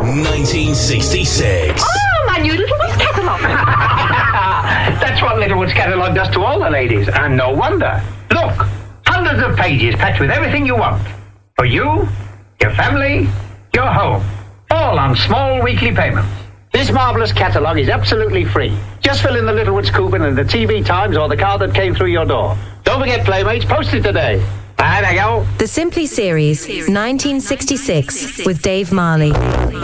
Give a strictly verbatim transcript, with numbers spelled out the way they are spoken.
nineteen sixty-six. Oh, my new Littlewood's catalogue. That's what Littlewood's catalogue does to all the ladies, and no wonder. Look, hundreds of pages packed with everything you want. For you, your family, your home. All on small weekly payments. This marvellous catalogue is absolutely free. Just fill in the Littlewood's coupon in the T V Times or the card that came through your door. Don't forget, Playmates, post it today. There they go. The Simply Series, nineteen sixty-six, with Dave Marley.